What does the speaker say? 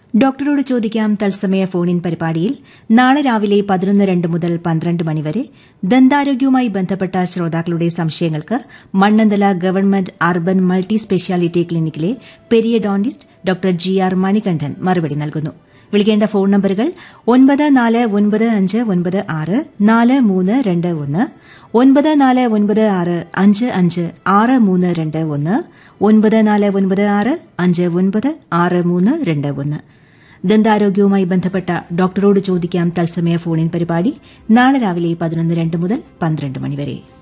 ഡോക്ടറോട് ചോദിക്കാം തത്സമയ ഫോണിൻ പരിപാടിയിൽ നാളെ രാവിലെ 11:02 മുതൽ 12 മണിവരെ ദന്താരോഗ്യവുമായി ബന്ധപ്പെട്ട ശ്രോതാക്കളുടെ സംശയങ്ങൾക്ക് Mannanthala government urban multi speciality ക്ലിനിക്കിലെ periodontist doctor GR Manikandan മറുപടി നൽകുന്നു. വിളിക്കേണ്ട ഫോൺ നമ്പറുകൾ 9495964321, 9496556321, 9496596321. ദന്താരോഗ്യവുമായി ബന്ധപ്പെട്ട ഡോക്ടറോട് ചോദിക്കാം തത്സമയ ഫോണിൻ പരിപാടി നാളെ രാവിലെ 11:02 മുതൽ 12 മണിവരെ.